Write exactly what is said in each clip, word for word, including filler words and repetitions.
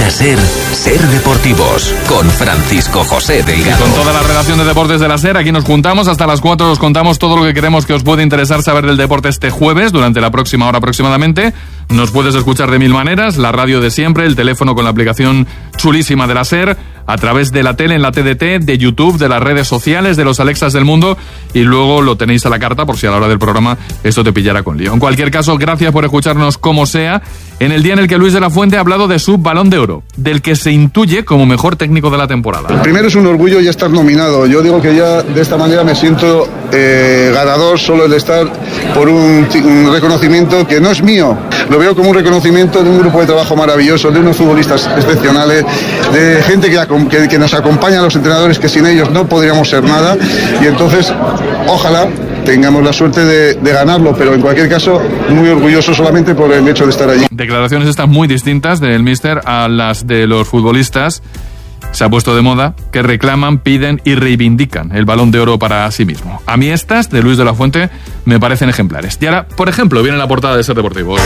Cadena SER, Ser Deportivos, con Francisco José Delgado. Y con toda la redacción de deportes de la SER, aquí nos juntamos. Hasta las cuatro os contamos todo lo que queremos que os puede interesar saber del deporte este jueves, durante la próxima hora aproximadamente. Nos puedes escuchar de mil maneras, la radio de siempre, el teléfono con la aplicación chulísima de la SER, a través de la tele en la T D T, de YouTube, de las redes sociales, de los Alexas del mundo, y luego lo tenéis a la carta por si a la hora del programa esto te pillara con lío. En cualquier caso, gracias por escucharnos como sea, en el día en el que Luis de la Fuente ha hablado de su Balón de Oro, del que se intuye como mejor técnico de la temporada. Primero es un orgullo ya estar nominado. Yo digo que ya de esta manera me siento eh, ganador solo el de estar por un, un reconocimiento que no es mío. Lo veo como un reconocimiento de un grupo de trabajo maravilloso, de unos futbolistas excepcionales, de gente que, que, que nos acompaña a los entrenadores, que sin ellos no podríamos ser nada. Y entonces, ojalá tengamos la suerte de, de ganarlo, pero en cualquier caso, muy orgulloso solamente por el hecho de estar allí. Declaraciones estas muy distintas del míster a las de los futbolistas. Se ha puesto de moda que reclaman, piden y reivindican el Balón de Oro para sí mismo. A mí estas, de Luis de la Fuente, me parecen ejemplares. Y ahora, por ejemplo, viene la portada de Ser Deportivos,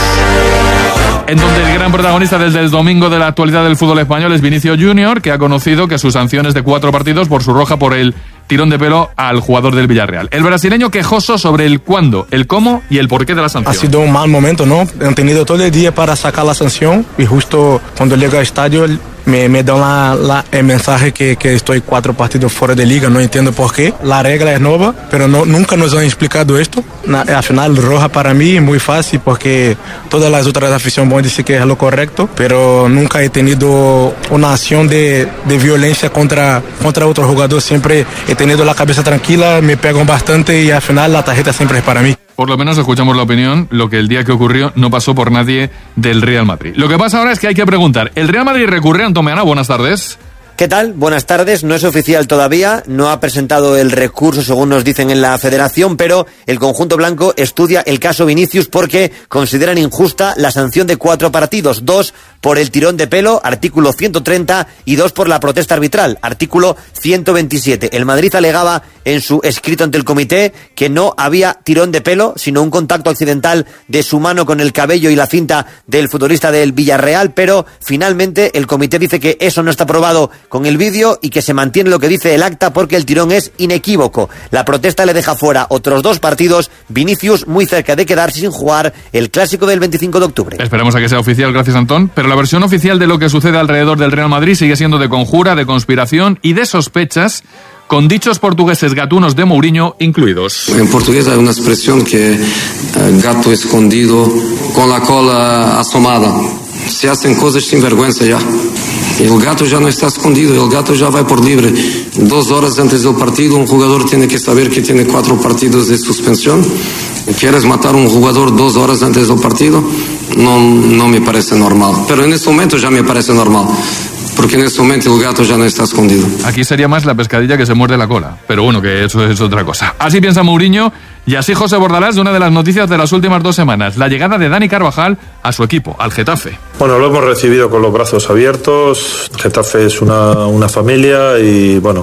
en donde el gran protagonista desde el domingo de la actualidad del fútbol español es Vinicius Junior, que ha conocido que su sanción es de cuatro partidos por su roja por el tirón de pelo al jugador del Villarreal. El brasileño quejoso sobre el cuándo, el cómo y el porqué de la sanción. Ha sido un mal momento, ¿no? Han tenido todo el día para sacar la sanción y justo cuando llega al estadio me, me dan la, la, el mensaje que, que estoy cuatro partidos fuera de liga. No entiendo por qué. La regla es nueva, pero no, nunca nos han explicado esto. Na, al final, roja para mí es muy fácil porque todas las otras aficiones van a decir que es lo correcto, pero nunca he tenido una acción de, de violencia contra, contra otro jugador. Siempre he tenido la cabeza tranquila, me pegan bastante y al final la tarjeta siempre es para mí. Por lo menos escuchamos la opinión, lo que el día que ocurrió no pasó por nadie del Real Madrid. Lo que pasa ahora es que hay que preguntar, ¿el Real Madrid recurre a Antomeana? Buenas tardes. ¿Qué tal? Buenas tardes. No es oficial todavía, no ha presentado el recurso según nos dicen en la federación, pero el conjunto blanco estudia el caso Vinicius porque consideran injusta la sanción de cuatro partidos, dos por el tirón de pelo, artículo ciento treinta, y dos por la protesta arbitral, artículo ciento veintisiete. El Madrid alegaba en su escrito ante el comité que no había tirón de pelo, sino un contacto accidental de su mano con el cabello y la cinta del futbolista del Villarreal, pero finalmente el comité dice que eso no está probado con el vídeo y que se mantiene lo que dice el acta porque el tirón es inequívoco. La protesta le deja fuera otros dos partidos, Vinicius muy cerca de quedarse sin jugar el clásico del veinticinco de octubre. Esperemos a que sea oficial, gracias Antón, pero la versión oficial de lo que sucede alrededor del Real Madrid sigue siendo de conjura, de conspiración y de sospechas, con dichos portugueses gatunos de Mourinho incluidos. En portugués hay una expresión que eh, gato escondido con la cola asomada. Se hacen cosas sin vergüenza ya. El gato ya no está escondido, el gato ya va por libre. Dos horas antes del partido, un jugador tiene que saber que tiene cuatro partidos de suspensión. ¿Quieres matar a un jugador dos horas antes del partido? No, no me parece normal. Pero en este momento ya me parece normal. Porque en este momento el gato ya no está escondido. Aquí sería más la pescadilla que se muerde la cola. Pero bueno, que eso es otra cosa. Así piensa Mourinho y así José Bordalás de una de las noticias de las últimas dos semanas. La llegada de Dani Carvajal a su equipo, al Getafe. Bueno, lo hemos recibido con los brazos abiertos. Getafe es una, una familia y bueno,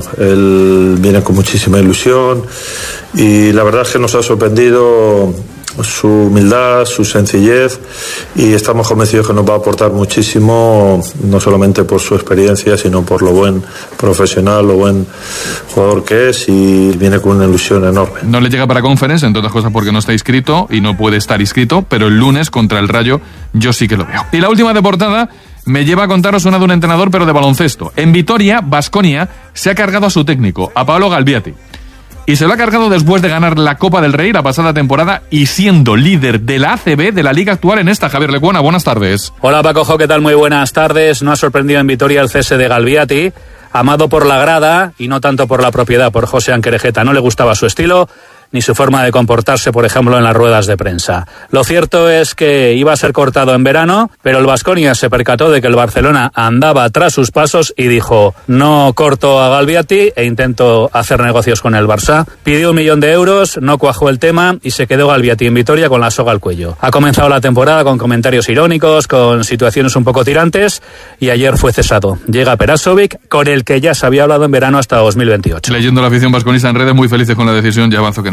él viene con muchísima ilusión. Y la verdad es que nos ha sorprendido su humildad, su sencillez, y estamos convencidos que nos va a aportar muchísimo, no solamente por su experiencia, sino por lo buen profesional, lo buen jugador que es, y viene con una ilusión enorme. No le llega para Conference, entre otras cosas porque no está inscrito y no puede estar inscrito, pero el lunes contra el Rayo yo sí que lo veo. Y la última de portada me lleva a contaros una de un entrenador, pero de baloncesto. En Vitoria, Baskonia se ha cargado a su técnico, a Paolo Galbiati. Y se lo ha cargado después de ganar la Copa del Rey la pasada temporada y siendo líder de la A C B de la liga actual en esta. Javier Lecuona, buenas tardes. Hola Paco, ¿qué tal? Muy buenas tardes. No ha sorprendido en Vitoria el cese de Galbiati, amado por la grada y no tanto por la propiedad, por José Anquerejeta. No le gustaba su estilo ni su forma de comportarse, por ejemplo, en las ruedas de prensa. Lo cierto es que iba a ser cortado en verano, pero el Baskonia se percató de que el Barcelona andaba tras sus pasos y dijo: no corto a Galbiati e intento hacer negocios con el Barça. Pidió un millón de euros, no cuajó el tema y se quedó Galbiati en Vitoria con la soga al cuello. Ha comenzado la temporada con comentarios irónicos, con situaciones un poco tirantes, y ayer fue cesado. Llega Perasovic, con el que ya se había hablado en verano hasta dos mil veintiocho. Leyendo la afición vasconista en redes, muy felices con la decisión, ya avanzo que no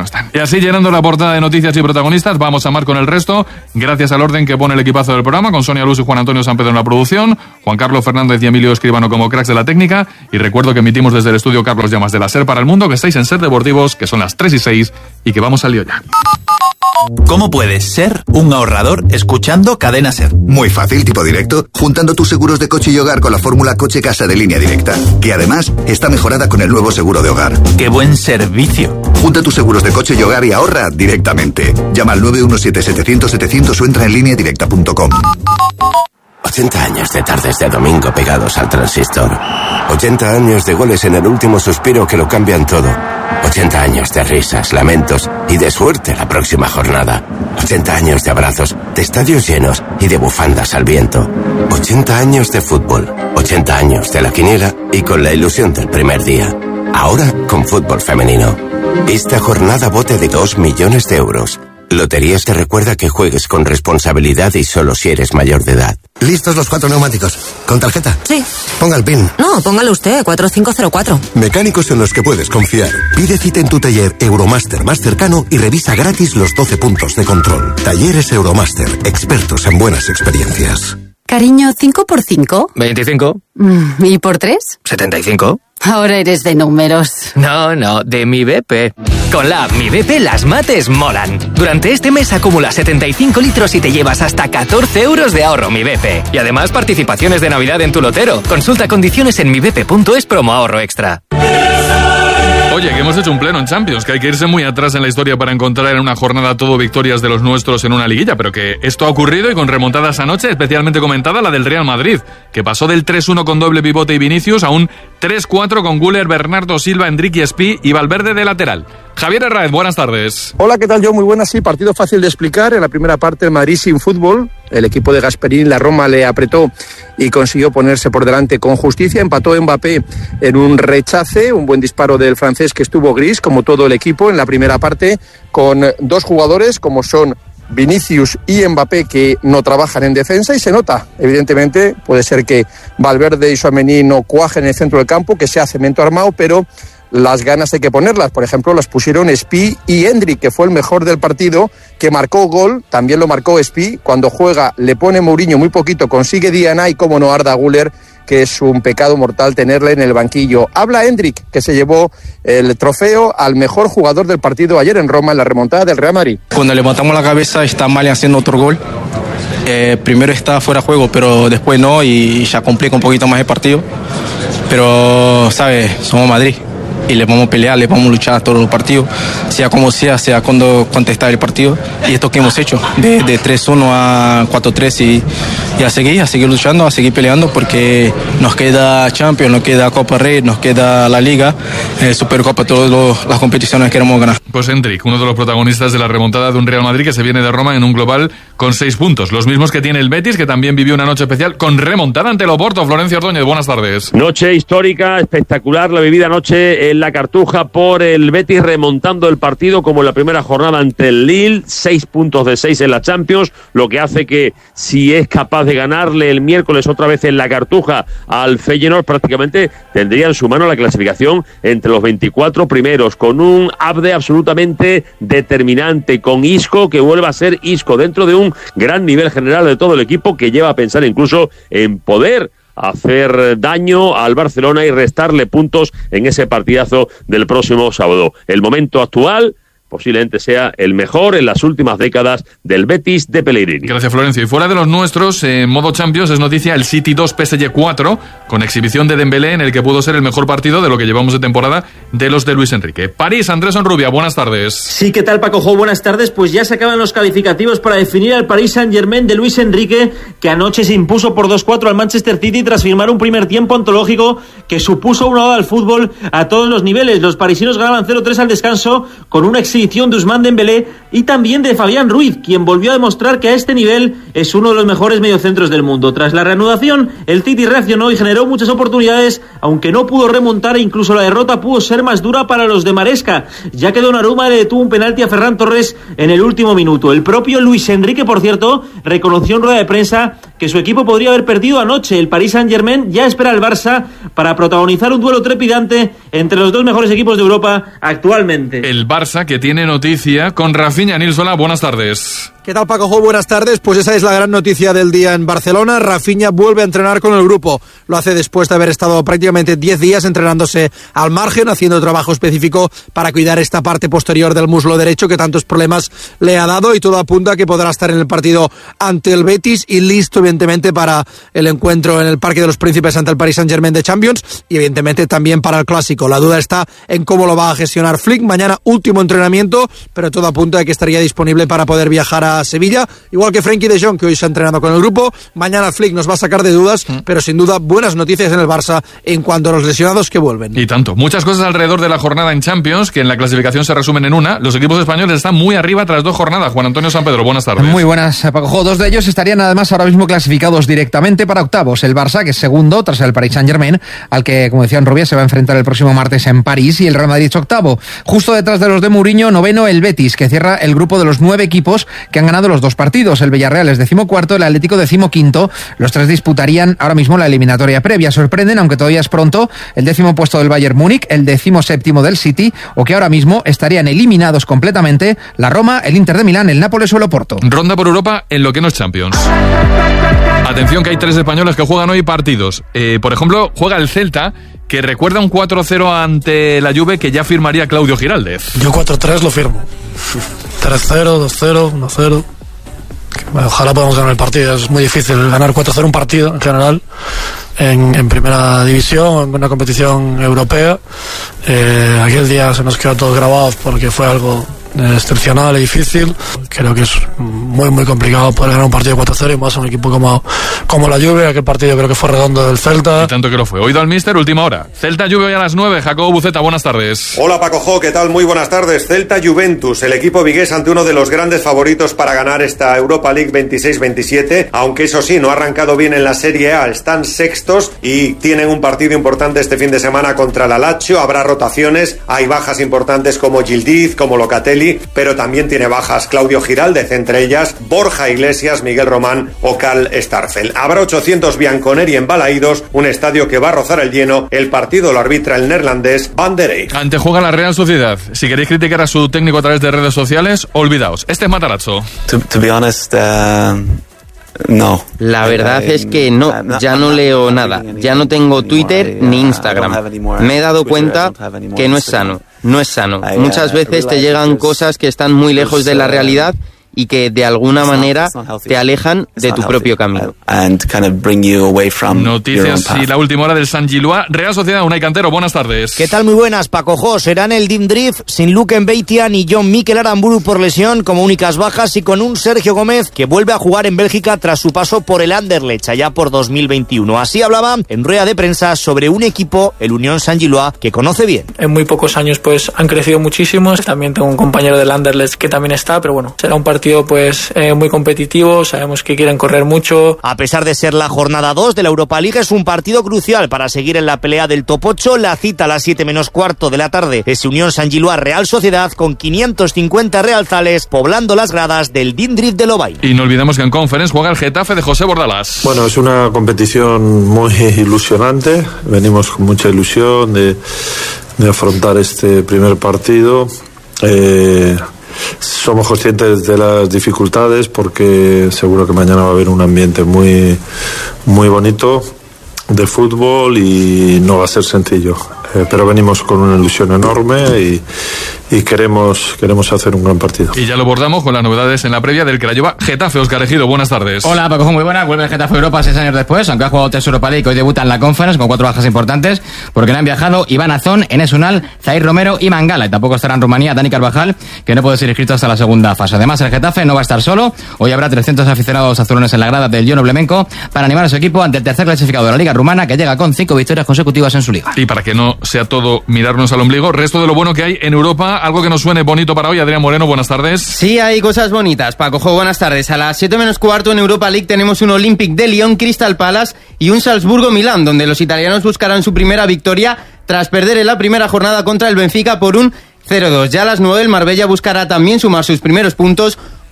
no están. Y así, llenando la portada de noticias y protagonistas, vamos a mar con el resto, gracias al orden que pone el equipazo del programa, con Sonia Luz y Juan Antonio San Pedro en la producción, Juan Carlos Fernández y Emilio Escribano como cracks de la técnica, y recuerdo que emitimos desde el estudio Carlos Llamas de la SER para el mundo, que estáis en SER Deportivos, que son las tres y seis, y que vamos al lío ya. ¿Cómo puedes ser un ahorrador escuchando Cadena SER? Muy fácil, tipo directo, juntando tus seguros de coche y hogar con la fórmula Coche-Casa de Línea Directa, que además está mejorada con el nuevo seguro de hogar. ¡Qué buen servicio! Junta tus seguros de coche y hogar y ahorra directamente. Llama al nueve uno siete, setecientos, setecientos o entra en línea directa punto com. ochenta años de tardes de domingo pegados al transistor. ochenta años de goles en el último suspiro que lo cambian todo. ochenta años de risas, lamentos y de suerte la próxima jornada. ochenta años de abrazos, de estadios llenos y de bufandas al viento. ochenta años de fútbol. ochenta años de la quiniela y con la ilusión del primer día. Ahora con fútbol femenino. Esta jornada bote de dos millones de euros. Loterías te recuerda que juegues con responsabilidad y solo si eres mayor de edad. ¿Listos los cuatro neumáticos? ¿Con tarjeta? Sí. Ponga el PIN. No, póngalo usted, cuatro cinco cero cuatro. Mecánicos en los que puedes confiar. Pide cita en tu taller Euromaster más cercano y revisa gratis los doce puntos de control. Talleres Euromaster, expertos en buenas experiencias. Cariño, ¿cinco por cinco? veinticinco. ¿Y por tres? setenta y cinco. Ahora eres de números. No, no, de Mi B P. Con la app Mi B P las mates molan. Durante este mes acumula setenta y cinco litros y te llevas hasta catorce euros de ahorro Mi B P. Y además participaciones de Navidad en tu lotero. Consulta condiciones en mi b p punto es promo ahorro extra. Oye, que hemos hecho un pleno en Champions, que hay que irse muy atrás en la historia para encontrar en una jornada todo victorias de los nuestros en una liguilla, pero que esto ha ocurrido y con remontadas anoche, especialmente comentada la del Real Madrid, que pasó del tres uno con doble pivote y Vinicius a un tres cuatro con Güler, Bernardo Silva, Endrick y Espí y Valverde de lateral. Javier Herráez, buenas tardes. Hola, ¿qué tal? Yo muy buenas, sí, partido fácil de explicar. En la primera parte el Madrid sin fútbol, el equipo de Gasperini, la Roma le apretó y consiguió ponerse por delante con justicia. Empató Mbappé en un rechace, un buen disparo del francés que estuvo gris, como todo el equipo en la primera parte, con dos jugadores como son Vinicius y Mbappé que no trabajan en defensa y se nota, evidentemente, puede ser que Valverde y Tchouaméni no cuajen en el centro del campo, que sea cemento armado, pero las ganas hay que ponerlas. Por ejemplo, las pusieron Espí y Endrick, que fue el mejor del partido, que marcó gol, también lo marcó Espí. Cuando juega le pone Mourinho muy poquito, consigue Diana y como no Arda Güler, que es un pecado mortal tenerle en el banquillo. Habla Endrick, que se llevó el trofeo al mejor jugador del partido ayer en Roma en la remontada del Real Madrid. Cuando levantamos la cabeza está Mali haciendo otro gol. Eh, primero está fuera de juego, pero después no y ya complica un poquito más el partido. Pero, ¿sabes? Somos Madrid y le vamos a pelear, le vamos a luchar a todos los partidos, sea como sea, sea cuando contestar el partido. Y esto que hemos hecho, de, de tres uno a cuatro tres y, y a seguir, a seguir luchando, a seguir peleando, porque nos queda Champions, nos queda Copa Rey, nos queda la Liga, eh, Supercopa, todas los, las competiciones que queremos ganar. Pues Endrick, uno de los protagonistas de la remontada de un Real Madrid que se viene de Roma en un global con seis puntos, los mismos que tiene el Betis, que también vivió una noche especial con remontada ante el Oporto. Florencio Ordóñez, buenas tardes. Noche histórica, espectacular la vivida anoche en la Cartuja por el Betis, remontando el partido como en la primera jornada ante el Lille, seis puntos de seis en la Champions, lo que hace que si es capaz de ganarle el miércoles otra vez en la Cartuja al Feyenoord, prácticamente tendría en su mano la clasificación entre los veinticuatro primeros, con un Abde absolutamente determinante, con Isco que vuelve a ser Isco, dentro de un gran nivel general de todo el equipo, que lleva a pensar incluso en poder hacer daño al Barcelona y restarle puntos en ese partidazo del próximo sábado. El momento actual posiblemente sea el mejor en las últimas décadas del Betis de Pellegrini. Gracias, Florencio. Y fuera de los nuestros, en modo Champions es noticia el City dos P S G cuatro, con exhibición de Dembélé en el que pudo ser el mejor partido de lo que llevamos de temporada de los de Luis Enrique. París, Andrés Onrubia, buenas tardes. Sí, ¿qué tal, Paco Jo? Buenas tardes. Pues ya se acaban los calificativos para definir al Paris Saint-Germain de Luis Enrique, que anoche se impuso por dos cuatro al Manchester City tras firmar un primer tiempo antológico que supuso una oda al fútbol a todos los niveles. Los parisinos ganaban cero tres al descanso con una exhibición de Ousmane Dembélé y también de Fabián Ruiz, quien volvió a demostrar que a este nivel es uno de los mejores mediocentros del mundo. Tras la reanudación, el City reaccionó y generó muchas oportunidades, aunque no pudo remontar e incluso la derrota pudo ser más dura para los de Maresca, ya que Donnarumma le detuvo un penalti a Ferran Torres en el último minuto. El propio Luis Enrique, por cierto, reconoció en rueda de prensa que que su equipo podría haber perdido anoche. El Paris Saint-Germain ya espera al Barça para protagonizar un duelo trepidante entre los dos mejores equipos de Europa actualmente. El Barça, que tiene noticia con Rafinha. Nilsola, buenas tardes. ¿Qué tal, Paco Jo? Buenas tardes. Pues esa es la gran noticia del día en Barcelona. Rafinha vuelve a entrenar con el grupo. Lo hace después de haber estado prácticamente diez días entrenándose al margen, haciendo trabajo específico para cuidar esta parte posterior del muslo derecho que tantos problemas le ha dado, y todo apunta a que podrá estar en el partido ante el Betis y listo, evidentemente, para el encuentro en el Parque de los Príncipes ante el Paris Saint-Germain de Champions, y evidentemente también para el Clásico. La duda está en cómo lo va a gestionar Flick. Mañana último entrenamiento, pero todo apunta a que estaría disponible para poder viajar a Sevilla, igual que Frenkie de Jong, que hoy se ha entrenado con el grupo. Mañana Flick nos va a sacar de dudas, mm. pero sin duda buenas noticias en el Barça en cuanto a los lesionados que vuelven. Y tanto. Muchas cosas alrededor de la jornada en Champions, que en la clasificación se resumen en una. Los equipos españoles están muy arriba tras dos jornadas. Juan Antonio San Pedro, buenas tardes. Muy buenas, Paco Jo. Dos de ellos estarían además ahora mismo clasificados directamente para octavos. El Barça, que es segundo tras el Paris Saint-Germain, al que, como decía Rubia, se va a enfrentar el próximo martes en París, y el Real Madrid octavo. Justo detrás de los de Mourinho, noveno el Betis, que cierra el grupo de los nueve equipos que han ganado los dos partidos. El Villarreal es decimocuarto, el Atlético decimoquinto. Los tres disputarían ahora mismo la eliminatoria previa. Sorprenden, aunque todavía es pronto, el décimo puesto del Bayern Múnich, el decimoséptimo del City, o que ahora mismo estarían eliminados completamente la Roma, el Inter de Milán, el Nápoles o el Oporto. Ronda por Europa en lo que no es Champions. Atención, que hay tres españoles que juegan hoy partidos. Eh, por ejemplo, juega el Celta, que recuerda un cuatro cero ante la Juve que ya firmaría Claudio Giraldez. Yo cuatro tres lo firmo. tres cero, dos cero, uno cero. Ojalá podamos ganar el partido. Es muy difícil ganar cuatro cero un partido en general en, en primera división, en una competición europea. Eh, aquel día se nos quedó todos grabados porque fue algo excepcional y difícil. Creo que es muy muy complicado poder ganar un partido cuatro cero, y más a un equipo como, como la Juve. Aquel partido creo que fue redondo del Celta. Y tanto que lo fue. Oído al míster, última hora. Celta Juve hoy a las nueve. Jacobo Buceta, buenas tardes. Hola Paco Jo, ¿qué tal? Muy buenas tardes. Celta Juventus, el equipo vigués ante uno de los grandes favoritos para ganar esta Europa League veintiséis veintisiete, aunque eso sí, no ha arrancado bien en la Serie A. Están sextos y tienen un partido importante este fin de semana contra la Lazio. Habrá rotaciones, hay bajas importantes como Gildiz, como Locatelli, pero también tiene bajas Claudio Giraldez, entre ellas Borja Iglesias, Miguel Román o Karl Starfel. Habrá ochocientos Bianconeri en Balaídos, un estadio que va a rozar el lleno. El partido lo arbitra el neerlandés Van der Eyck. Antejuega la Real Sociedad. Si queréis criticar a su técnico a través de redes sociales, olvidaos. Este es Matarazzo. To, to be honest, uh... No. La verdad es que no, ya no leo nada. Ya no tengo Twitter ni Instagram. Me he dado cuenta que no es sano. No es sano. Muchas veces te llegan cosas que están muy lejos de la realidad y que de alguna manera te alejan de tu propio camino. Noticias y la última hora del San Gilois. Real Sociedad, Unai Cantero, buenas tardes. ¿Qué tal? Muy buenas, Paco Jo. Serán el Dim Drift sin Luke Mbeitia ni John Mikel Aramburu por lesión como únicas bajas, y con un Sergio Gómez que vuelve a jugar en Bélgica tras su paso por el Anderlecht allá por dos mil veintiuno. Así hablaba en rueda de prensa sobre un equipo, el Unión San Gilois, que conoce bien. En muy pocos años pues han crecido muchísimo. También tengo un compañero del Anderlecht que también está, pero bueno, será un partido pues eh, muy competitivo. Sabemos que quieren correr mucho. A pesar de ser la jornada dos de la Europa League, es un partido crucial para seguir en la pelea del top ocho. La cita a las siete menos cuarto de la tarde es Unión San Gilois Real Sociedad, con quinientos cincuenta realzales poblando las gradas del Dim Drift de Lovaina. Y no olvidemos que en Conference juega el Getafe de José Bordalás. Bueno, es una competición muy ilusionante. Venimos con mucha ilusión de, de afrontar este primer partido. Eh, Somos conscientes de las dificultades porque seguro que mañana va a haber un ambiente muy, muy bonito de fútbol y no va a ser sencillo. Eh, pero venimos con una ilusión enorme y, y queremos, queremos hacer un gran partido. Y ya lo abordamos con las novedades en la previa del Craiova Getafe. Óscar Ejido, buenas tardes. Hola, Paco, muy buena. Vuelve el Getafe a Europa seis años después, aunque ha jugado tres Europa League. Hoy debuta en la Conference con cuatro bajas importantes, porque no han viajado Iván Azón, Enes Unal, Zair Romero y Mangala. Y tampoco estará en Rumanía Dani Carvajal, que no puede ser inscrito hasta la segunda fase. Además, el Getafe no va a estar solo. Hoy habrá trescientos aficionados azulones en la grada del Jono Blemenko para animar a su equipo ante el tercer clasificado de la Liga Rumana, que llega con cinco victorias consecutivas en su liga. Y para que no sea todo mirarnos al ombligo, resto de lo bueno que hay en Europa, algo que nos suene bonito para hoy. Adrián Moreno, buenas tardes. Sí, hay cosas bonitas, Paco Jo, buenas tardes. A las siete menos cuarto en Europa League tenemos un Olympique de Lyon, Crystal Palace y un Salzburgo-Milán, donde los italianos buscarán su primera victoria tras perder en la primera jornada contra el Benfica por un cero dos. Ya a las nueve el Marbella buscará también sumar sus primeros puntos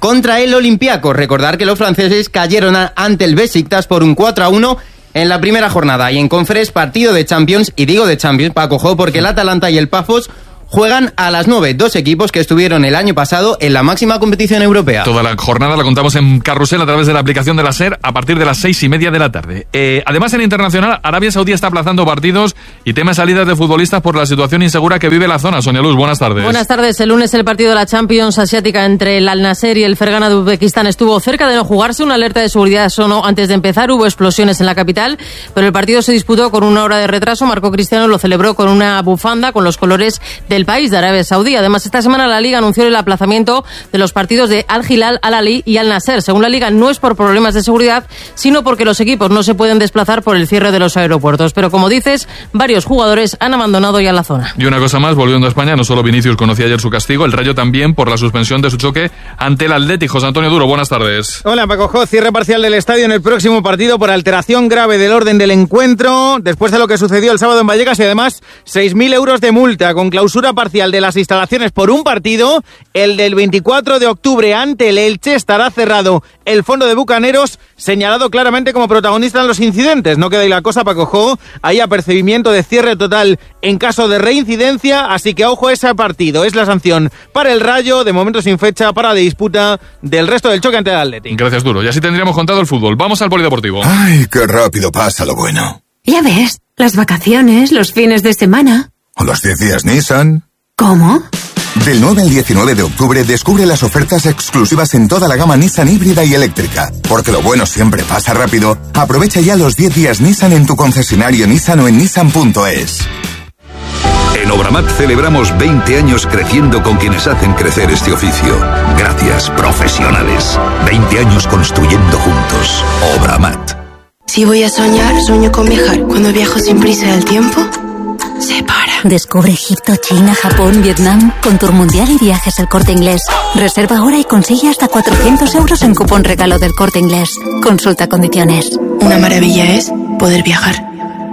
contra el Olympiacos. Recordar que los franceses cayeron a, ante el Besiktas por un cuatro a uno en la primera jornada. Y en Conference, partido de Champions, y digo de Champions, Paco Jo, porque el Atalanta y el Pafos juegan a las nueve, dos equipos que estuvieron el año pasado en la máxima competición europea. Toda la jornada la contamos en Carrusel a través de la aplicación de la SER a partir de las seis y media de la tarde. Eh, además, en internacional, Arabia Saudí está aplazando partidos y teme salidas de futbolistas por la situación insegura que vive la zona. Sonia Luz, buenas tardes. Buenas tardes. El lunes el partido de la Champions asiática entre el Al Nassr y el Fergana de Uzbekistán estuvo cerca de no jugarse. Una alerta de seguridad sonó antes de empezar. Hubo explosiones en la capital, pero el partido se disputó con una hora de retraso. Marco Cristiano lo celebró con una bufanda con los colores del país de Arabia Saudí. Además, esta semana la Liga anunció el aplazamiento de los partidos de Al Hilal, Al Ahly y Al Nassr. Según la Liga, no es por problemas de seguridad, sino porque los equipos no se pueden desplazar por el cierre de los aeropuertos. Pero como dices, varios jugadores han abandonado ya la zona. Y una cosa más, volviendo a España, no solo Vinicius conocía ayer su castigo, el Rayo también por la suspensión de su choque ante el Athletic. José Antonio Duro, buenas tardes. Hola, Paco Jo. Cierre parcial del estadio en el próximo partido por alteración grave del orden del encuentro, después de lo que sucedió el sábado en Vallecas, y además seis mil euros de multa con clausura parcial de las instalaciones por un partido. El del veinticuatro de octubre ante el Elche estará cerrado el fondo de Bucaneros, señalado claramente como protagonista en los incidentes. No queda ahí la cosa, Paco Jo. Hay apercibimiento de cierre total en caso de reincidencia, así que ojo a ese partido. Es la sanción para el Rayo, de momento sin fecha para la disputa del resto del choque ante el Athletic. Gracias, Duro. Y así tendríamos contado el fútbol. Vamos al polideportivo. Ay, qué rápido pasa lo bueno. Ya ves, las vacaciones, los fines de semana. ¿O los diez días Nissan? ¿Cómo? Del nueve al diecinueve de octubre descubre las ofertas exclusivas en toda la gama Nissan híbrida y eléctrica. Porque lo bueno siempre pasa rápido. Aprovecha ya los diez días Nissan en tu concesionario Nissan o en nissan punto es. En Obramat celebramos veinte años creciendo con quienes hacen crecer este oficio. Gracias, profesionales. veinte años construyendo juntos. Obramat. Si voy a soñar, sueño con viajar. Cuando viajo sin prisa del tiempo, se para. Descubre Egipto, China, Japón, Vietnam con Tour Mundial y Viajes El Corte Inglés. Reserva ahora y consigue hasta cuatrocientos euros en cupón regalo del Corte Inglés. Consulta condiciones. Una maravilla es poder viajar.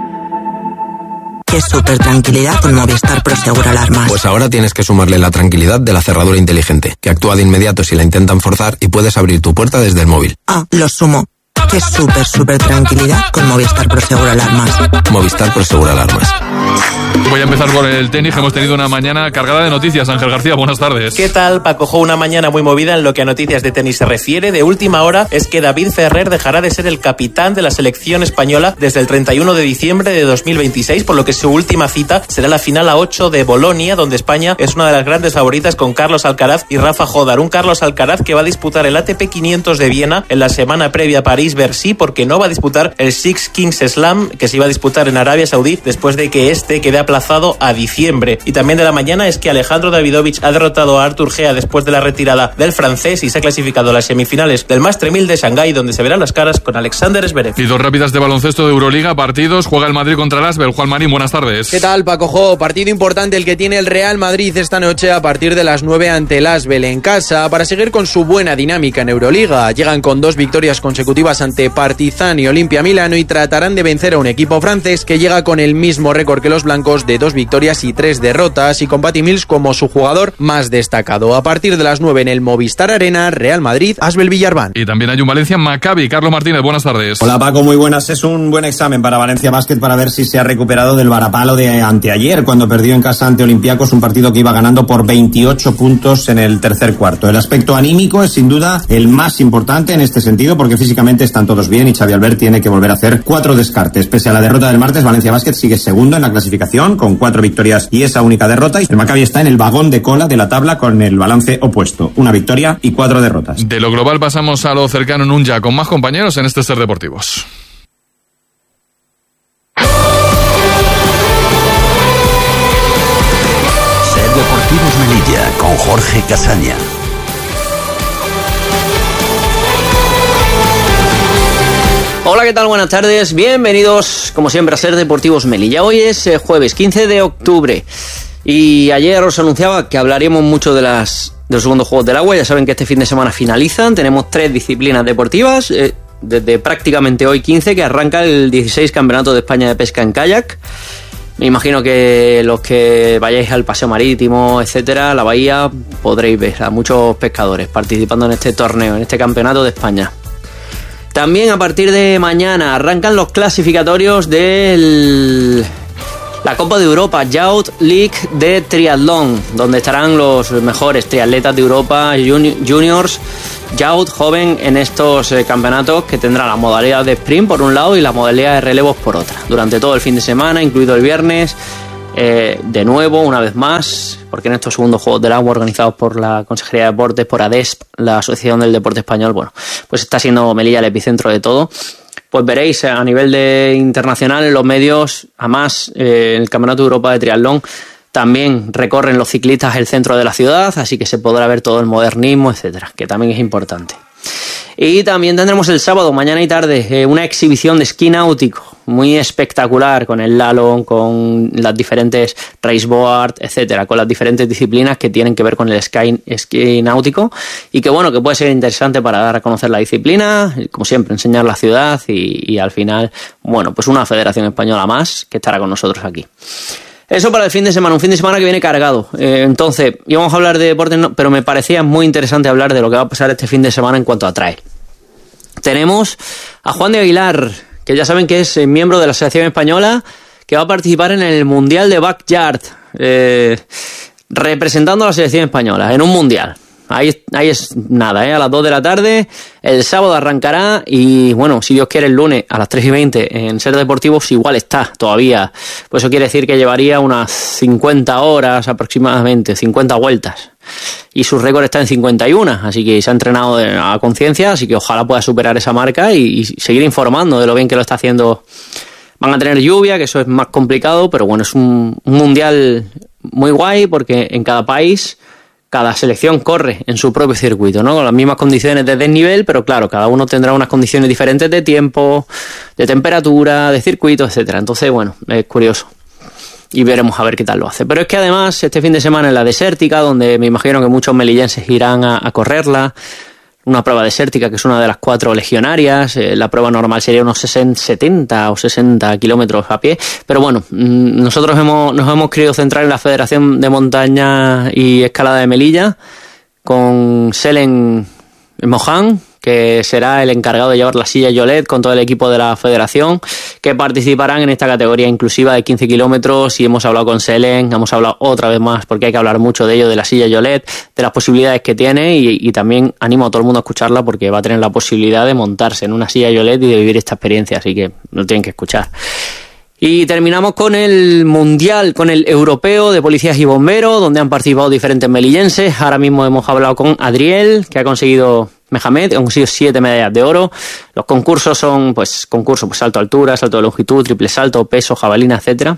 Es súper tranquilidad con Movistar Prosegur Alarmas. Pues ahora tienes que sumarle la tranquilidad de la cerradura inteligente, que actúa de inmediato si la intentan forzar y puedes abrir tu puerta desde el móvil. Ah, lo sumo. Que súper, súper tranquilidad con Movistar Prosegur Alarmas. Movistar Prosegur Alarmas. Voy a empezar por el tenis. Hemos tenido una mañana cargada de noticias. Ángel García, buenas tardes. ¿Qué tal, Paco Jo? Una mañana muy movida en lo que a noticias de tenis se refiere. De última hora es que David Ferrer dejará de ser el capitán de la selección española desde el treinta y uno de diciembre de dos mil veintiséis, por lo que su última cita será la final a ocho de Bolonia, donde España es una de las grandes favoritas con Carlos Alcaraz y Rafa Jodar. Un Carlos Alcaraz que va a disputar el A T P quinientos de Viena en la semana previa a París-Bercy, porque no va a disputar el Six Kings Slam que se iba a disputar en Arabia Saudí después de que este quede aplazado a diciembre. Y también de la mañana es que Alejandro Davidovich ha derrotado a Artur Gea después de la retirada del francés y se ha clasificado a las semifinales del Master mil de Shanghái, donde se verán las caras con Alexander Zverev. Y dos rápidas de baloncesto de Euroliga, partidos. Juega el Madrid contra el Asbel. Juan Marín, buenas tardes. ¿Qué tal, Paco Jo? Partido importante el que tiene el Real Madrid esta noche a partir de las nueve ante el Asbel en casa para seguir con su buena dinámica en Euroliga. Llegan con dos victorias consecutivas ante Partizan y Olimpia Milano y tratarán de vencer a un equipo francés que llega con el mismo récord que los blancos de dos victorias y tres derrotas, y con Patty Mills como su jugador más destacado. A partir de las nueve en el Movistar Arena, Real Madrid, Asbel Villarban. Y también hay un Valencia Maccabi. Carlos Martínez, buenas tardes. Hola Paco, muy buenas. Es un buen examen para Valencia Basket para ver si se ha recuperado del varapalo de anteayer, cuando perdió en casa ante Olympiacos, un partido que iba ganando por veintiocho puntos en el tercer cuarto. El aspecto anímico es sin duda el más importante en este sentido, porque físicamente están todos bien y Xavi Albert tiene que volver a hacer cuatro descartes. Pese a la derrota del martes, Valencia Basket sigue segundo en la clasificación con cuatro victorias y esa única derrota, y el Maccabi está en el vagón de cola de la tabla con el balance opuesto, una victoria y cuatro derrotas. De lo global pasamos a lo cercano en un ya con más compañeros en este Ser Deportivos. Ser Deportivos Melilla con Jorge Casaña. Hola, ¿qué tal? Buenas tardes. Bienvenidos, como siempre, a Ser Deportivos Melilla. Hoy es eh, jueves quince de octubre y ayer os anunciaba que hablaríamos mucho de las de los segundos Juegos del Agua. Ya saben que este fin de semana finalizan. Tenemos tres disciplinas deportivas. Eh, desde prácticamente hoy quince, que arranca el dieciséis Campeonato de España de Pesca en Kayak. Me imagino que los que vayáis al paseo marítimo, etcétera, la bahía, podréis ver a muchos pescadores participando en este torneo, en este campeonato de España. También a partir de mañana arrancan los clasificatorios de la Copa de Europa Youth League de triatlón, donde estarán los mejores triatletas de Europa, juniors, Youth, joven, en estos eh, campeonatos que tendrán la modalidad de sprint por un lado y la modalidad de relevos por otra. Durante todo el fin de semana, incluido el viernes, eh, de nuevo, una vez más, porque en estos segundos Juegos del Agua organizados por la Consejería de Deportes, por ADESP, la Asociación del Deporte Español, bueno, pues está siendo Melilla el epicentro de todo. Pues veréis a nivel de internacional en los medios, además eh, en el Campeonato de Europa de Triatlón también recorren los ciclistas el centro de la ciudad, así que se podrá ver todo el modernismo, etcétera, que también es importante. Y también tendremos el sábado, mañana y tarde, eh, una exhibición de esquí náutico muy espectacular, con el slalom, con las diferentes raceboard, etcétera, con las diferentes disciplinas que tienen que ver con el esquí, esquí náutico, y que bueno, que puede ser interesante para dar a conocer la disciplina, como siempre, enseñar la ciudad y, y al final, bueno, pues una federación española más que estará con nosotros aquí. Eso para el fin de semana, un fin de semana que viene cargado. Eh, entonces, íbamos a hablar de deportes, no, pero me parecía muy interesante hablar de lo que va a pasar este fin de semana en cuanto a trail. Tenemos a Juan de Aguilar, que ya saben que es miembro de la selección española, que va a participar en el Mundial de Backyard, eh, representando a la selección española en un Mundial. Ahí, ahí es nada, ¿eh? A las dos de la tarde, el sábado arrancará y, bueno, si Dios quiere, el lunes a las tres y veinte en Ser Deportivos igual está todavía. Pues eso quiere decir que llevaría unas cincuenta horas aproximadamente, cincuenta vueltas. Y su récord está en cincuenta y uno, así que se ha entrenado a conciencia, así que ojalá pueda superar esa marca y, y seguir informando de lo bien que lo está haciendo. Van a tener lluvia, que eso es más complicado, pero bueno, es un, un mundial muy guay porque en cada país cada selección corre en su propio circuito, ¿no? Con las mismas condiciones de desnivel, pero claro, cada uno tendrá unas condiciones diferentes de tiempo, de temperatura, de circuito, etcétera. Entonces, bueno, es curioso. Y veremos a ver qué tal lo hace. Pero es que además, este fin de semana en la desértica, donde me imagino que muchos melillenses irán a, a correrla, una prueba desértica que es una de las cuatro legionarias, eh, la prueba normal sería unos sesenta, setenta o sesenta kilómetros a pie, pero bueno, mmm, nosotros hemos, nos hemos querido centrar en la Federación de Montaña y Escalada de Melilla, con Selen Mohan, que será el encargado de llevar la silla Yolet con todo el equipo de la federación, que participarán en esta categoría inclusiva de quince kilómetros, y hemos hablado con Selen, hemos hablado otra vez más, porque hay que hablar mucho de ello, de la silla Yolet, de las posibilidades que tiene, y, y también animo a todo el mundo a escucharla, porque va a tener la posibilidad de montarse en una silla Yolet y de vivir esta experiencia, así que lo tienen que escuchar. Y terminamos con el mundial, con el europeo de policías y bomberos, donde han participado diferentes melillenses. Ahora mismo hemos hablado con Adriel, que ha conseguido Mehamed, ha conseguido siete medallas de oro. Los concursos son, pues, concursos, pues, salto a altura, salto de longitud, triple salto, peso, jabalina, etcétera.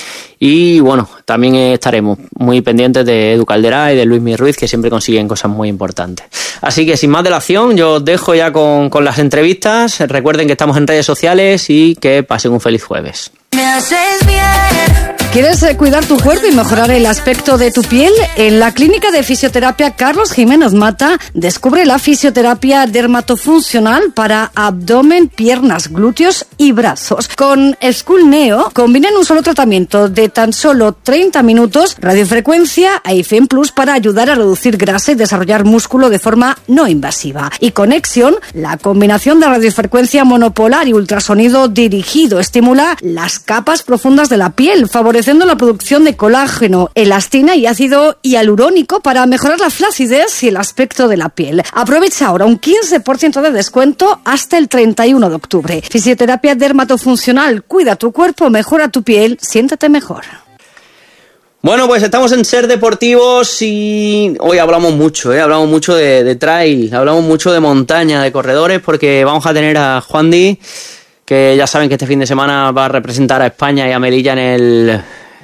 Y bueno, también estaremos muy pendientes de Edu Calderá y de Luis Mi Ruiz, que siempre consiguen cosas muy importantes. Así que sin más dilación, yo os dejo ya con, con las entrevistas. Recuerden que estamos en redes sociales y que pasen un feliz jueves. Me haces bien. ¿Quieres cuidar tu cuerpo y mejorar el aspecto de tu piel? En la Clínica de Fisioterapia Carlos Jiménez Mata descubre la fisioterapia dermatofuncional para abdomen, piernas, glúteos y brazos. Con School Neo combinan un solo tratamiento de tan solo treinta minutos, radiofrecuencia e I F E M Plus para ayudar a reducir grasa y desarrollar músculo de forma no invasiva. Y Conexión, la combinación de radiofrecuencia monopolar y ultrasonido dirigido, estimula las capas profundas de la piel, favoreciendo la producción de colágeno, elastina y ácido hialurónico para mejorar la flacidez y el aspecto de la piel. Aprovecha ahora un quince por ciento de descuento hasta el treinta y uno de octubre. Fisioterapia dermatofuncional, cuida tu cuerpo, mejora tu piel, siéntete mejor. Bueno, pues estamos en Ser Deportivos y hoy hablamos mucho, ¿eh? Hablamos mucho de, de trail, hablamos mucho de montaña, de corredores, porque vamos a tener a Juan Di, que ya saben que este fin de semana va a representar a España y a Melilla en el...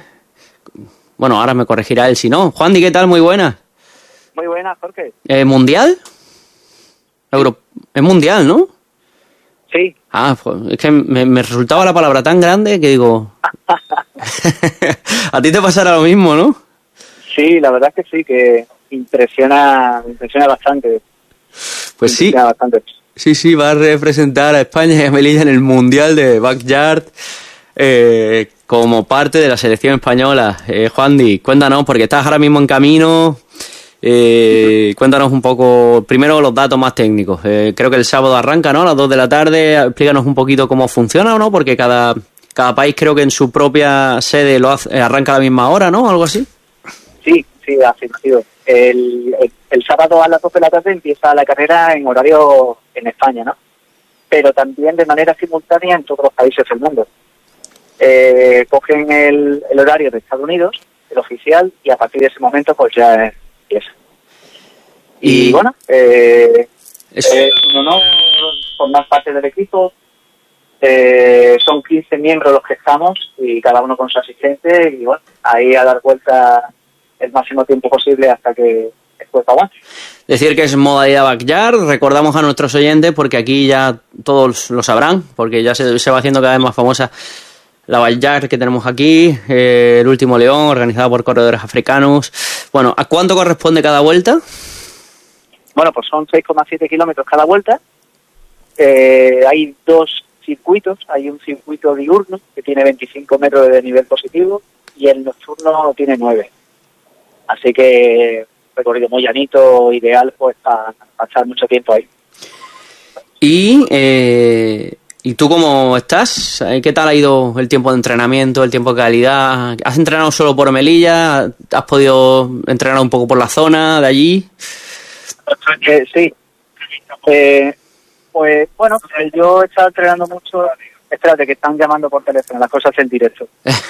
Bueno, ahora me corregirá él si no. Juan Di, ¿qué tal? Muy buenas. Muy buenas, Jorge. ¿Eh, ¿Mundial? Euro... Es mundial, ¿no? Sí. Ah, pues es que me, me resultaba la palabra tan grande que digo... A ti te pasará lo mismo, ¿no? Sí, la verdad es que sí, que impresiona, impresiona bastante. Pues sí. Impresiona bastante. Sí, sí, va a representar a España y a Melilla en el Mundial de Backyard. Eh, como parte de la selección española. Eh, Juandi, cuéntanos, porque estás ahora mismo en camino. Eh, cuéntanos un poco, primero los datos más técnicos. Eh, creo que el sábado arranca, ¿no? A las dos de la tarde. Explícanos un poquito cómo funciona, ¿o no? Porque cada, cada país creo que en su propia sede lo hace, arranca a la misma hora, ¿no? Algo así. Sí, sí, así ha sido. El, el, el sábado a las dos de la tarde empieza la carrera en horario en España, ¿no? Pero también de manera simultánea en todos los países del mundo. Eh, cogen el, el horario de Estados Unidos, el oficial, y a partir de ese momento pues ya es empieza. Y, y bueno, eh, es un honor formar parte del equipo. Eh, son quince miembros los que estamos y cada uno con su asistente, y bueno, ahí a dar vuelta el máximo tiempo posible hasta que el cuerpo avance. Decir que es modalidad backyard, recordamos a nuestros oyentes, porque aquí ya todos lo sabrán, porque ya se, se va haciendo cada vez más famosa la backyard que tenemos aquí, eh, el Último León, organizada por corredores africanos. Bueno, ¿a cuánto corresponde cada vuelta? Bueno, pues son seis coma siete kilómetros cada vuelta. Eh, hay dos circuitos, hay un circuito diurno que tiene veinticinco metros de nivel positivo y el nocturno tiene nueve. Así que recorrido muy llanito, ideal pues para pasar mucho tiempo ahí. Y eh, ¿y tú cómo estás? ¿Qué tal ha ido el tiempo de entrenamiento, el tiempo de calidad? ¿Has entrenado solo por Melilla? ¿Has podido entrenar un poco por la zona de allí? Eh, sí. Eh, pues bueno, yo he estado entrenando mucho. Espérate, que están llamando por teléfono, las cosas en directo.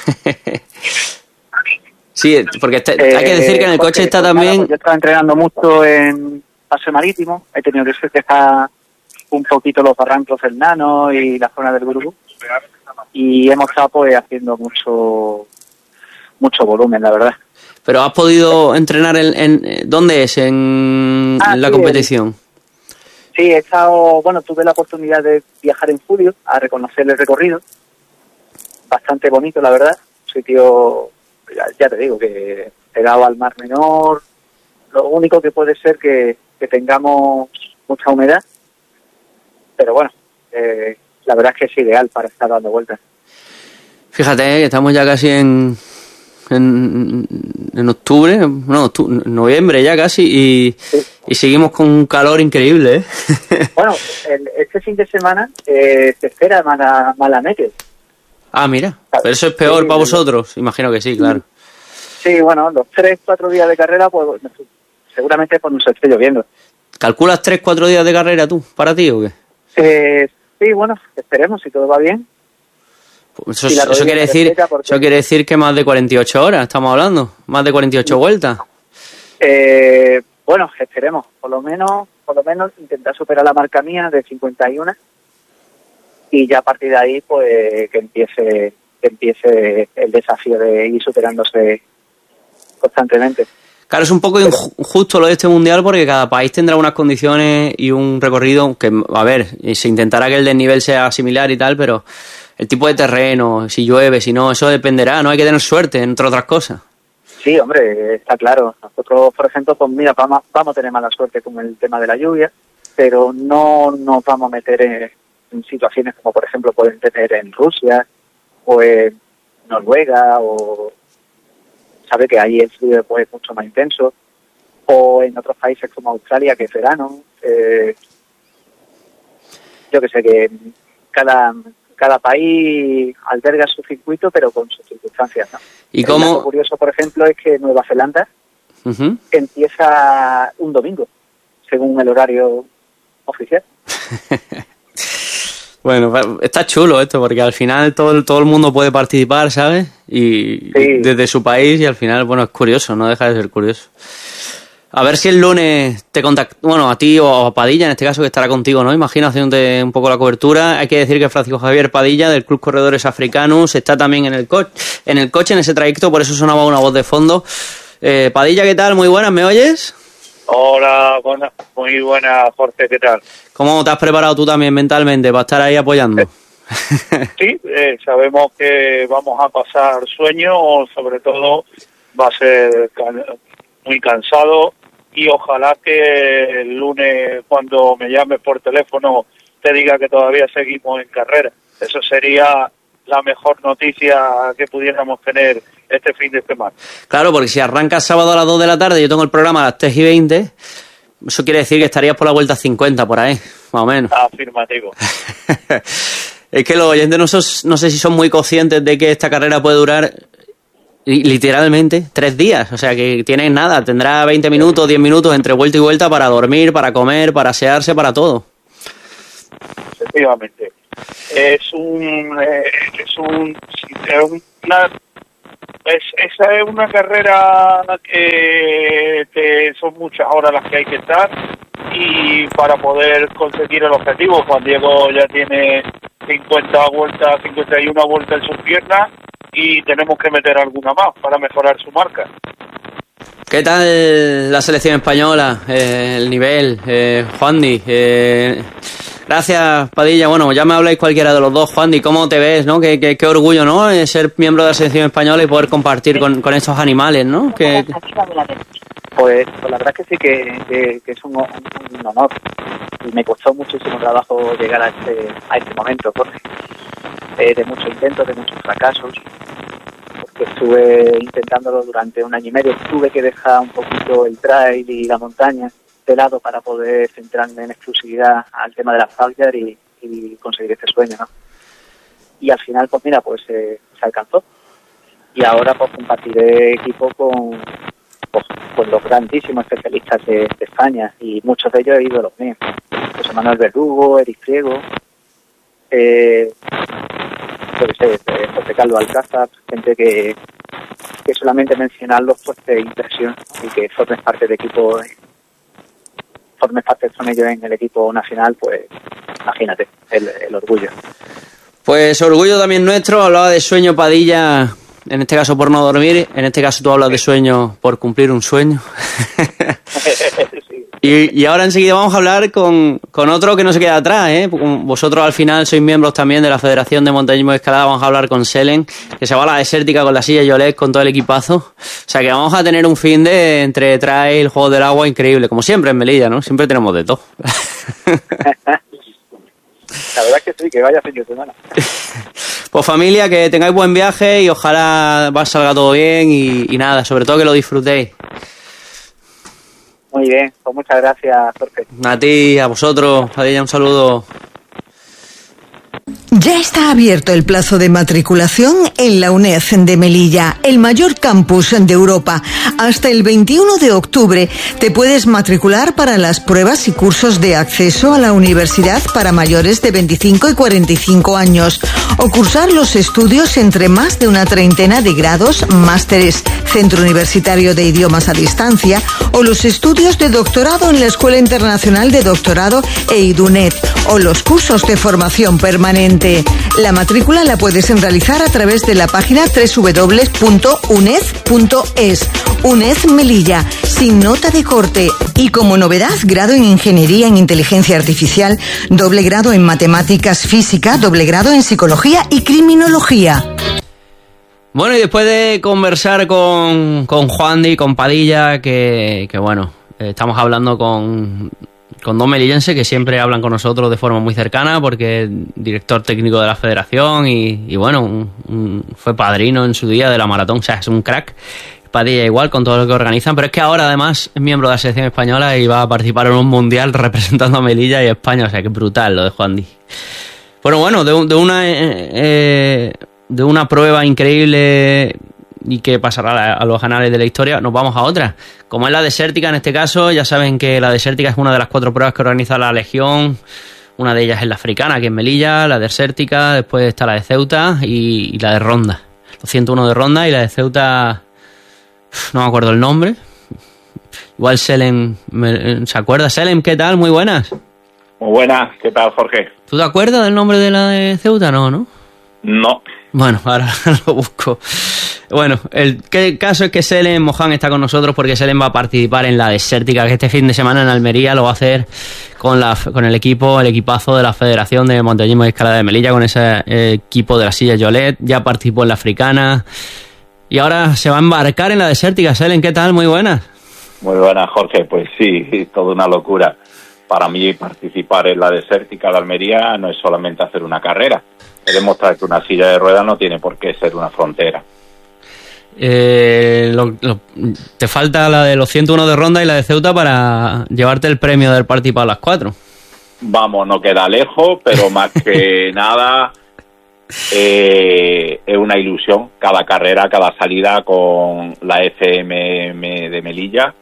Sí, porque está, eh, hay que decir que en el coche porque, está pues también... Nada, yo he estado entrenando mucho en paseo marítimo, he tenido que dejar un poquito los barrancos del Nano y la zona del Gurú, y hemos estado pues haciendo mucho mucho volumen, la verdad. Pero has podido entrenar en, en ¿dónde es? En, ah, en la sí, competición. Sí, he estado, bueno, tuve la oportunidad de viajar en julio a reconocer el recorrido, bastante bonito, la verdad, un sitio, ya, ya te digo, que pegado al Mar Menor. Lo único que puede ser que, que tengamos mucha humedad, pero bueno, eh, la verdad es que es ideal para estar dando vueltas. Fíjate, eh, estamos ya casi en, en, en octubre, no, octubre, noviembre ya casi, y, sí. y seguimos con un calor increíble, ¿eh? Bueno, el, este fin de semana eh, se espera mala, mala meteor. Ah, mira, pero eso es peor sí, para vosotros, imagino que sí, claro. Sí, bueno, los tres, cuatro días de carrera, pues seguramente pues nos esté lloviendo. ¿Calculas tres, cuatro días de carrera tú, para ti o qué? Eh, sí, bueno, esperemos si todo va bien. Pues eso, si eso quiere decir porque... eso quiere decir que más de cuarenta y ocho horas estamos hablando, más de cuarenta y ocho vueltas. Eh, bueno, esperemos, por lo menos, por lo menos intentar superar la marca mía de cincuenta y uno y ya a partir de ahí pues que empiece que empiece el desafío de ir superándose constantemente. Claro, es un poco injusto lo de este mundial porque cada país tendrá unas condiciones y un recorrido que, a ver, se intentará que el desnivel sea similar y tal, pero el tipo de terreno, si llueve, si no, eso dependerá, no hay que tener suerte, entre otras cosas. Sí, hombre, está claro. Nosotros, por ejemplo, pues mira, vamos, vamos a tener mala suerte con el tema de la lluvia, pero no nos vamos a meter en, en situaciones como, por ejemplo, pueden tener en Rusia o en Noruega o... sabe que ahí el frío pues, es mucho más intenso, o en otros países como Australia, que es verano. Eh, yo que sé, que cada cada país alberga su circuito, pero con sus circunstancias, ¿no? ¿Y cómo? Lo curioso, por ejemplo, es que Nueva Zelanda uh-huh. empieza un domingo, según el horario oficial. Bueno, está chulo esto, porque al final todo, todo el mundo puede participar, ¿sabes? Y sí. desde su país, y al final, bueno, es curioso, no deja de ser curioso. A ver si el lunes te contacta, bueno, a ti o a Padilla, en este caso, que estará contigo, ¿no? Imagino, haciéndote un poco la cobertura. Hay que decir que Francisco Javier Padilla, del Club Corredores Africanos, está también en el, co- en el coche, en ese trayecto, por eso sonaba una voz de fondo. Eh, Padilla, ¿qué tal? Muy buenas, ¿me oyes? Hola, buena, muy buena, Jorge, ¿qué tal? ¿Cómo te has preparado tú también mentalmente para estar ahí apoyando? Sí, eh, sabemos que vamos a pasar sueño, sobre todo va a ser can- muy cansado, y ojalá que el lunes cuando me llames por teléfono te diga que todavía seguimos en carrera. Eso sería la mejor noticia que pudiéramos tener este fin de semana. Claro, porque si arrancas sábado a las dos de la tarde, yo tengo el programa a las tres y veinte, eso quiere decir que estarías por la vuelta cincuenta, por ahí, más o menos. Afirmativo. Es que los oyentes no, sos, no sé si son muy conscientes de que esta carrera puede durar literalmente tres días, o sea que tienen nada, tendrá veinte minutos, diez minutos entre vuelta y vuelta para dormir, para comer, para asearse, para todo. Efectivamente. Es un... Eh, es un... Es una, es, esa es una carrera que, que son muchas horas las que hay que estar, y para poder conseguir el objetivo, Juan Diego ya tiene cincuenta vueltas, cincuenta y una vueltas en sus piernas, y tenemos que meter alguna más para mejorar su marca. ¿Qué tal la selección española? Eh, el nivel, eh, Juandi. Eh, gracias, Padilla. Bueno, ya me habláis cualquiera de los dos, Juandi. ¿Cómo te ves, no? Qué, qué, qué orgullo, ¿no? Eh, ser miembro de la selección española y poder compartir con, con estos animales, ¿no? Que... Pues, pues la verdad es que sí que, que, que es un, un, un honor, y me costó muchísimo trabajo llegar a este, a este momento, Jorge. Eh, de muchos intentos, de muchos fracasos, porque estuve intentándolo durante un año y medio. Tuve que dejar un poquito el trail y la montaña de lado para poder centrarme en exclusividad al tema de la Falger y, y conseguir este sueño, ¿no? Y al final, pues mira, pues eh, se alcanzó. Y ahora pues compartiré equipo con, pues, con los grandísimos especialistas de, de España, y muchos de ellos he ido a los míos. José Manuel Verdugo, Eric Friego, eh, yo qué sé, eh, José Carlos Alcázar, gente que, que solamente mencionarlos pues te impresiona, y que formes parte del equipo, formes parte con ellos en el equipo nacional, pues imagínate, el, el orgullo. Pues orgullo también nuestro. Hablaba de sueño, Padilla, en este caso por no dormir, en este caso tú hablas de sueño por cumplir un sueño. y, y ahora enseguida vamos a hablar con, con otro que no se queda atrás, ¿eh? Vosotros al final sois miembros también de la Federación de Montañismo y Escalada. Vamos a hablar con Selen, que se va a la desértica con la silla Yolet, con todo el equipazo. O sea que vamos a tener un fin de entre trail, juegos del agua increíble, como siempre en Melilla, ¿no? Siempre tenemos de todo. La verdad es que sí, que vaya fin de semana. Pues familia, que tengáis buen viaje y ojalá salga todo bien y, y nada, sobre todo que lo disfrutéis. Muy bien, pues muchas gracias, Jorge. A ti, a vosotros, Padilla, un saludo. Ya está abierto el plazo de matriculación en la UNED de Melilla, el mayor campus de Europa. Hasta el veintiuno de octubre te puedes matricular para las pruebas y cursos de acceso a la universidad para mayores de veinticinco y cuarenta y cinco años, o cursar los estudios entre más de una treintena de grados, másteres, Centro Universitario de Idiomas a Distancia, o los estudios de doctorado en la Escuela Internacional de Doctorado e IDUNET, o los cursos de formación permanente. La matrícula la puedes realizar a través de la página doble u doble u doble u punto uned punto es. UNED Melilla, sin nota de corte. Y como novedad, grado en Ingeniería en Inteligencia Artificial, doble grado en Matemáticas Física, doble grado en Psicología y Criminología. Bueno, y después de conversar con, con Juandi y con Padilla, que, que bueno, estamos hablando con... con dos melillenses que siempre hablan con nosotros de forma muy cercana, porque es director técnico de la federación y, y bueno, un, un, fue padrino en su día de la maratón, o sea, es un crack. Padilla igual con todo lo que organizan, pero es que ahora además es miembro de la selección española y va a participar en un mundial representando a Melilla y España, o sea, que brutal lo de Juandi. Bueno, bueno, de, de una eh, de una prueba increíble y que pasará a los anales de la historia, nos vamos a otra, como es la desértica. En este caso, ya saben que la desértica es una de las cuatro pruebas que organiza la Legión. Una de ellas es la africana, aquí en Melilla, la desértica, después está la de Ceuta y, y la de Ronda. Los ciento uno de Ronda y la de Ceuta, no me acuerdo el nombre. Igual Selem, ¿se acuerda? Selem, ¿qué tal? Muy buenas. Muy buenas, ¿qué tal, Jorge? ¿Tú te acuerdas del nombre de la de Ceuta? No, ¿no? No. Bueno, ahora lo busco. Bueno, el caso es que Selem Mohan está con nosotros porque Selem va a participar en la desértica, que este fin de semana en Almería lo va a hacer con la con el equipo, el equipazo de la Federación de Montañismo y Escalada de Melilla, con ese eh, equipo de la silla Yolet. Ya participó en la africana y ahora se va a embarcar en la desértica. Selem, ¿qué tal? Muy buenas. Muy buenas, Jorge. Pues sí, toda una locura. Para mí participar en la desértica de Almería no es solamente hacer una carrera, Es demostrar que una silla de ruedas no tiene por qué ser una frontera. Eh, lo, lo, te falta la de los ciento uno de Ronda y la de Ceuta para llevarte el premio del Participado a las cuatro. Vamos, no queda lejos, pero más que nada eh, es una ilusión cada carrera, cada salida con la F M M de Melilla.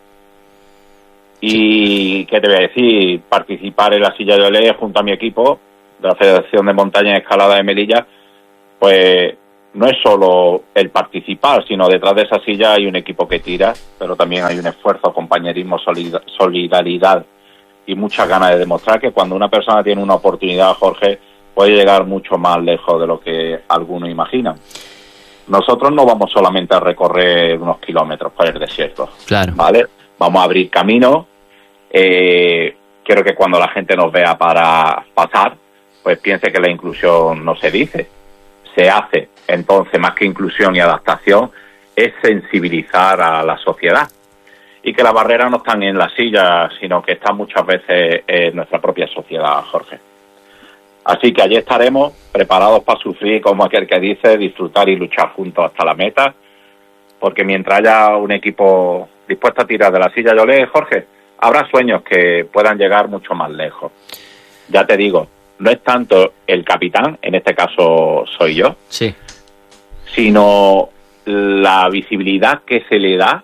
Y, ¿qué te voy a decir? Participar en la silla de Olé junto a mi equipo de la Federación de Montaña y Escalada de Melilla, pues no es solo el participar, sino detrás de esa silla hay un equipo que tira, pero también hay un esfuerzo, compañerismo, solidaridad y muchas ganas de demostrar que cuando una persona tiene una oportunidad, Jorge, puede llegar mucho más lejos de lo que algunos imaginan. Nosotros no vamos solamente a recorrer unos kilómetros por el desierto, claro, ¿vale? Vamos a abrir camino. Eh, quiero que cuando la gente nos vea para pasar, pues piense que la inclusión no se dice, se hace. Entonces, más que inclusión y adaptación, es sensibilizar a la sociedad. Y que las barreras no están en la silla, sino que están muchas veces en nuestra propia sociedad, Jorge. Así que allí estaremos preparados para sufrir, como aquel que dice, disfrutar y luchar juntos hasta la meta. Porque mientras haya un equipo dispuesto a tirar de la silla de Olé, Jorge, habrá sueños que puedan llegar mucho más lejos. Ya te digo, no es tanto el capitán, en este caso soy yo, sí, sino la visibilidad que se le da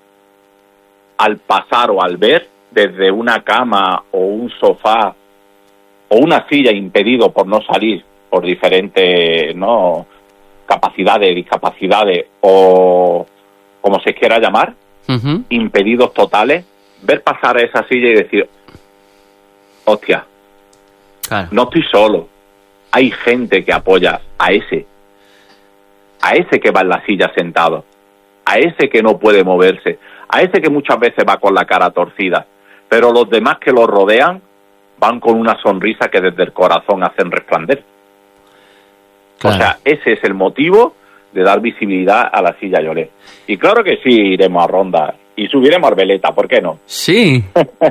al pasar o al ver desde una cama o un sofá o una silla impedido por no salir por diferentes, ¿no?, capacidades, discapacidades o como se quiera llamar, uh-huh. impedidos totales, ver pasar a esa silla y decir, hostia, claro, no estoy solo, hay gente que apoya a ese, a ese que va en la silla sentado, a ese que no puede moverse, a ese que muchas veces va con la cara torcida, pero los demás que lo rodean van con una sonrisa que desde el corazón hacen resplandecer. Claro. O sea, ese es el motivo de dar visibilidad a la silla Lloré. Y claro que sí, iremos a Ronda y subiremos a Arbeleta, ¿por qué no? Sí.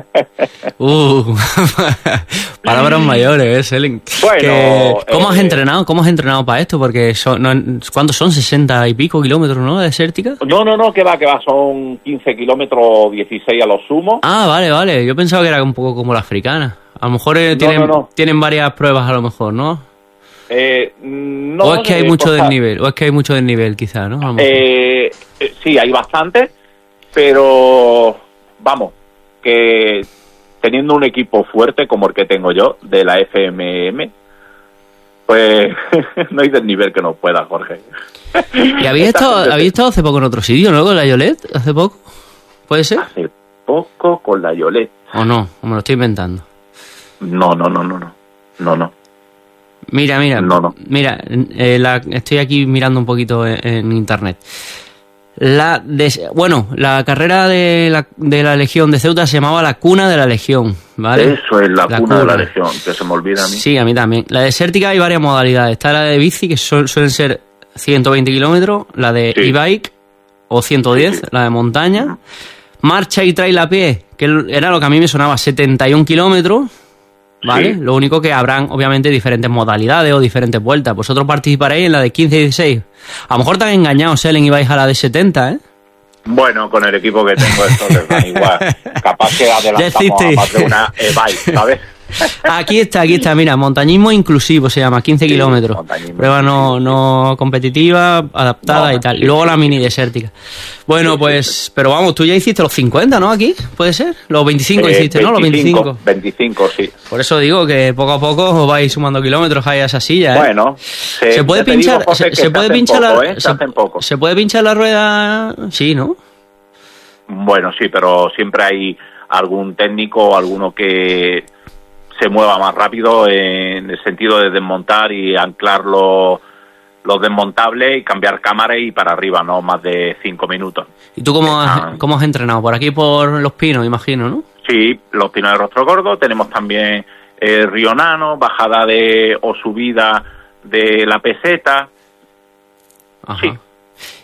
uh, palabras mayores, ¿eh, Selen? Bueno, que, ¿cómo eh, has entrenado? ¿Cómo has entrenado para esto? Porque son, no, ¿cuántos son? ¿sesenta y pico kilómetros, no? ¿De desértica? No, no, no, que va, que va, son quince kilómetros, dieciséis a lo sumo. Ah, vale, vale. Yo pensaba que era un poco como la africana. A lo mejor eh, tienen, no, no, no. tienen varias pruebas, a lo mejor, ¿no? Eh, no, o es que hay eh, mucho cosas... desnivel, o es que hay mucho desnivel, quizá, ¿no? A lo mejor. Eh, sí, hay bastante, pero vamos, que teniendo un equipo fuerte como el que tengo yo, de la F M M, pues no hay desnivel que no pueda, Jorge. ¿Y habéis estado, habéis estado hace poco en otro sitio, no? Con la Yolet, hace poco, ¿puede ser? Hace poco con la Yolet. ¿O no? ¿O me lo estoy inventando? No, no, no, no, no, no, no. Mira, mira, no, no. mira, eh, la, estoy aquí mirando un poquito en, en internet. La de, bueno, la carrera de la, de la Legión de Ceuta se llamaba la Cuna de la Legión, ¿vale? Eso es la, la cuna, cuna de la Legión, que se me olvida a mí. Sí, a mí también. La desértica hay varias modalidades. Está la de bici, que su, suelen ser ciento veinte kilómetros, la de sí. e-bike, o ciento diez, sí, sí. la de montaña. Marcha y trail a pie, que era lo que a mí me sonaba, setenta y un kilómetros. ¿Vale? Sí. Lo único que habrán, obviamente, diferentes modalidades o diferentes vueltas. Vosotros participaréis en la de quince y dieciséis. A lo mejor te han engañado, Selen, y vais a la de setenta, ¿eh? Bueno, con el equipo que tengo esto les da igual. Capaz que adelantamos a más de una e-bike, ¿sabes? Aquí está, aquí está, mira, montañismo inclusivo se llama, quince sí, kilómetros. Prueba no, no competitiva, adaptada no, y tal. Y luego la mini desértica. Bueno, sí, pues, sí, sí. Pero vamos, tú ya hiciste los cincuenta, ¿no? Aquí, ¿puede ser? Los veinticinco eh, hiciste, ¿no? Los veinticinco. veinticinco, sí. Por eso digo que poco a poco os vais sumando kilómetros ahí a esa silla, ¿eh? Bueno, se, se puede pinchar, digo, se, se puede pinchar poco, la, ¿eh? se, se puede pinchar la rueda, sí, ¿no? Bueno, sí, pero siempre hay algún técnico o alguno que se mueva más rápido en el sentido de desmontar y anclar los, los desmontables y cambiar cámara y para arriba, no más de cinco minutos. ¿Y tú cómo has, cómo has entrenado? Por aquí, por Los Pinos, imagino, ¿no? Sí, Los Pinos de Rostro Gordo, tenemos también eh, Río Nano, bajada de o subida de la Peseta. Ajá. Sí.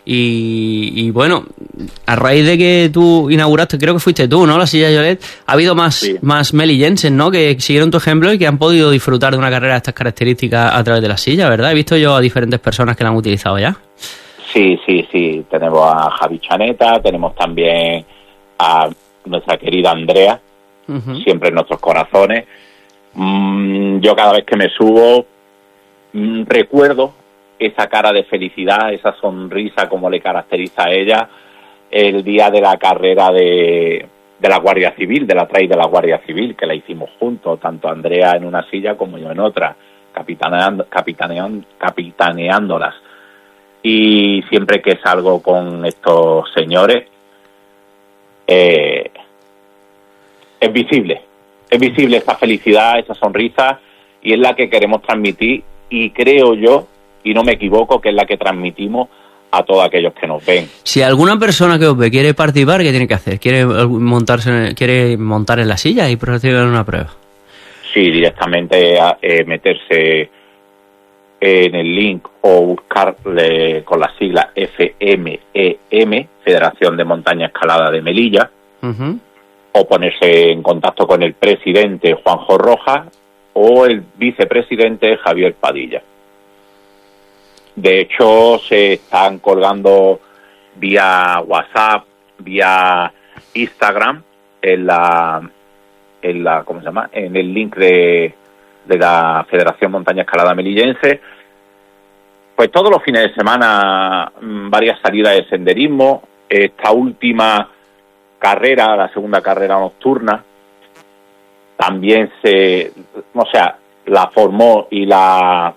Y, y bueno, a raíz de que tú inauguraste, creo que fuiste tú, ¿no? La silla Lloret, ha habido más, sí. más melillenses, ¿no? Que siguieron tu ejemplo y que han podido disfrutar de una carrera de estas características a través de la silla, ¿verdad? He visto yo a diferentes personas que la han utilizado ya. Sí, sí, sí. Tenemos a Javi Chaneta, tenemos también a nuestra querida Andrea, uh-huh. siempre en nuestros corazones. Mm, yo cada vez que me subo mm, recuerdo esa cara de felicidad, esa sonrisa como le caracteriza a ella el día de la carrera de, de la Guardia Civil, de la trail de la Guardia Civil, que la hicimos juntos, tanto Andrea en una silla como yo en otra, capitaneando, capitaneando, capitaneándolas. Y siempre que salgo con estos señores, eh, es visible, es visible esa felicidad, esa sonrisa, y es la que queremos transmitir, y creo yo, y no me equivoco, que es la que transmitimos a todos aquellos que nos ven. Si alguna persona que os ve quiere participar, ¿qué tiene que hacer? ¿Quiere montarse, quiere montar en la silla y participar en una prueba? Sí, directamente eh, meterse en el link o buscarle con la sigla F M E M, Federación de Montaña Escalada de Melilla, uh-huh. o ponerse en contacto con el presidente Juanjo Rojas o el vicepresidente Javier Padilla. De hecho, se están colgando vía WhatsApp, vía Instagram, en la, en la, ¿cómo se llama? En el link de, de la Federación Montaña Escalada Melillense. Pues todos los fines de semana, varias salidas de senderismo. Esta última carrera, la segunda carrera nocturna, también se, o sea, la formó y la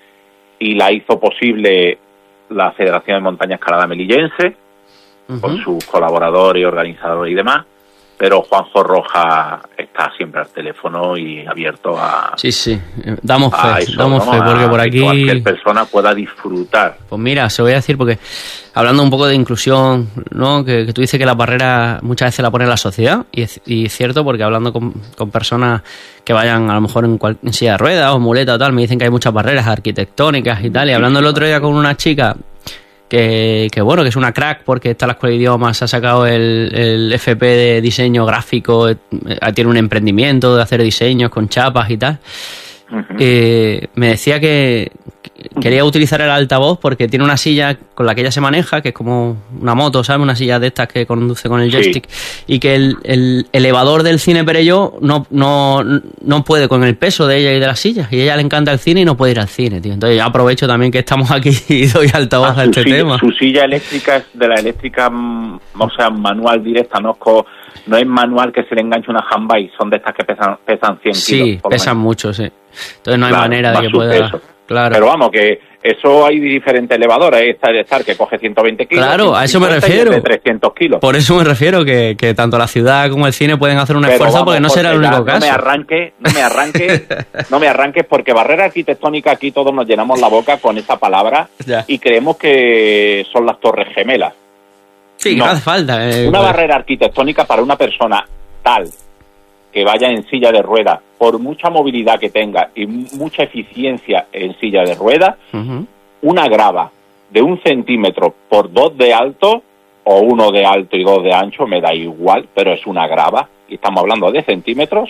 y la hizo posible la Federación de Montaña Escalada Melillense, uh-huh. con sus colaboradores, organizadores y demás, pero Juanjo Rojas está siempre al teléfono y abierto a... Sí, sí, damos a fe, eso, damos ¿no? fe, porque a por aquí... que cualquier persona pueda disfrutar. Pues mira, se voy a decir, porque hablando un poco de inclusión, ¿no? Que, que tú dices que la barrera muchas veces la pone la sociedad, y es, y es cierto, porque hablando con, con personas que vayan a lo mejor en, cual, en silla de ruedas o muleta o tal, me dicen que hay muchas barreras arquitectónicas y tal, y hablando el otro día con una chica que, que bueno, que es una crack porque está en la escuela de idiomas, ha sacado el, el F P de diseño gráfico, eh, tiene un emprendimiento de hacer diseños con chapas y tal. Uh-huh. Eh, me decía que quería utilizar el altavoz porque tiene una silla con la que ella se maneja, que es como una moto, ¿sabes? Una silla de estas que conduce con el joystick, sí. y que el, el elevador del Cine Perelló no, no, no puede con el peso de ella y de la silla, y a ella le encanta el cine y no puede ir al cine, tío. Entonces yo aprovecho también que estamos aquí y doy altavoz ah, a este silla, tema. Su silla eléctrica es de la eléctrica, o sea, manual directa, no es, co, no es manual que se le enganche una handbike, son de estas que pesan, pesan cien sí, kilos. Sí, pesan mucho, sí. Entonces no hay claro, manera de que pueda... Peso. Claro. Pero vamos, que eso hay diferentes elevadores. Hay esta Star que coge ciento veinte kilos. Claro, a eso me refiero. De trescientos kilos. Por eso me refiero, que, que tanto la ciudad como el cine pueden hacer un Pero esfuerzo, vamos, porque no porque será el único no caso. Me arranque, no me arranque, no me arranques, porque barrera arquitectónica, aquí todos nos llenamos la boca con esa palabra ya. Y creemos que son las Torres Gemelas. Sí, no, no hace falta. Eh, una pues... barrera arquitectónica para una persona tal que vaya en silla de ruedas, por mucha movilidad que tenga y mucha eficiencia en silla de ruedas, uh-huh. una grava de un centímetro por dos de alto, o uno de alto y dos de ancho, me da igual, pero es una grava, y estamos hablando de centímetros,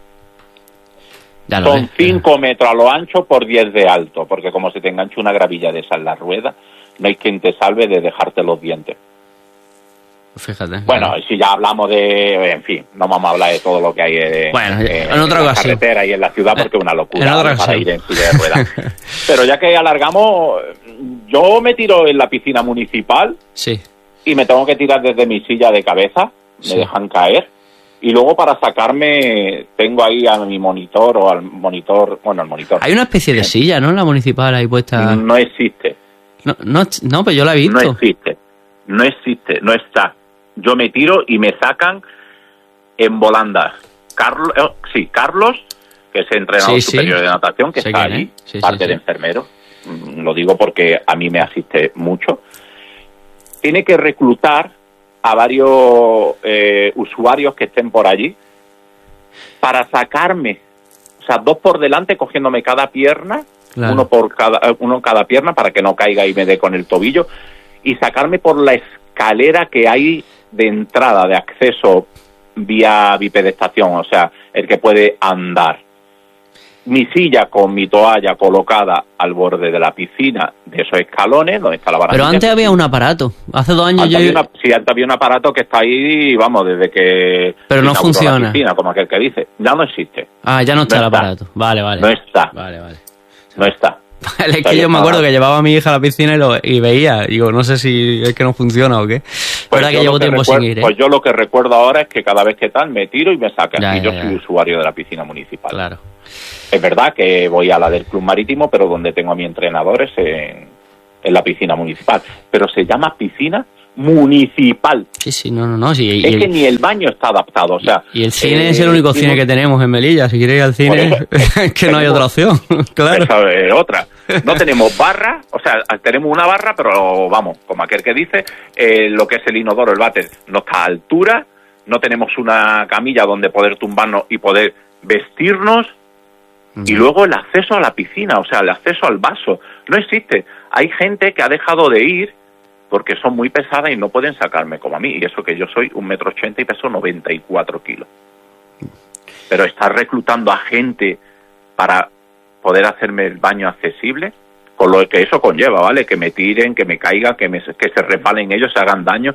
ya lo son ves, cinco ya. metros a lo ancho por diez de alto, porque como se te engancha una gravilla de esa en la rueda, no hay quien te salve de dejarte los dientes. Fíjate. Bueno, claro. Si ya hablamos de, en fin, no vamos a hablar de todo lo que hay de, bueno, eh, en, otra en la ocasión. carretera y en la ciudad, porque es una locura en otra para ir en silla de ruedas. Pero ya que alargamos, yo me tiro en la piscina municipal sí. y me tengo que tirar desde mi silla de cabeza, me sí. dejan caer, y luego para sacarme tengo ahí a mi monitor o al monitor, bueno, al monitor. Hay una especie de silla, ¿no? En la municipal ahí puesta. No existe. No, no, no, pues yo la he visto. No existe, no existe, no está. Yo me tiro y me sacan en volandas. Carlos, eh, sí, Carlos, que es entrenador sí, superior sí. de natación, que sé está quién, allí, ¿eh? sí, parte sí, de sí. enfermero. Lo digo porque a mí me asiste mucho. Tiene que reclutar a varios eh, usuarios que estén por allí para sacarme, o sea, dos por delante cogiéndome cada pierna, claro. uno por cada uno cada pierna para que no caiga y me dé con el tobillo. y sacarme por la escalera que hay de entrada, de acceso vía bipedestación, o sea, el que puede andar. Mi silla con mi toalla colocada al borde de la piscina, de esos escalones, donde está la barandilla. Pero antes había un aparato. Hace dos años antes yo... Había una, sí, antes había un aparato que está ahí, vamos, desde que... Pero no funciona. La piscina, como aquel que dice. Ya no existe. Ah, ya no está no el está. aparato. Vale, vale. No está. Vale, vale. No está. Vale, es que yo me acuerdo que llevaba a mi hija a la piscina y, lo, y veía. Digo, no sé si es que no funciona o qué. Pues, Verdad que llevo tiempo recuerdo, sin ir, ¿eh? pues yo lo que recuerdo ahora es que cada vez que tal me tiro y me sacan. Ya, y yo ya, soy ya. usuario de la piscina municipal. Claro. Es verdad que voy a la del Club Marítimo, pero donde tengo a mi entrenador es en, en la piscina municipal. Pero se llama piscina municipal. Sí, sí, no, no, no. Sí, y es el, que ni el baño está adaptado, o sea... Y el cine eh, es el único cine hicimos... que tenemos en Melilla. Si quieres ir al cine, es que no hay otra opción. Claro. Esa es otra. No tenemos barra, o sea, tenemos una barra, pero vamos, como aquel que dice, eh, lo que es el inodoro, el váter, no está a altura, no tenemos una camilla donde poder tumbarnos y poder vestirnos, y luego el acceso a la piscina, o sea, el acceso al vaso, no existe. Hay gente que ha dejado de ir porque son muy pesadas y no pueden sacarme como a mí, y eso que yo soy un metro ochenta y peso noventa y cuatro kilos. Pero estar reclutando a gente para poder hacerme el baño accesible, con lo que eso conlleva, ¿vale? Que me tiren, que me caiga, que, me, que se resbalen ellos, se hagan daño,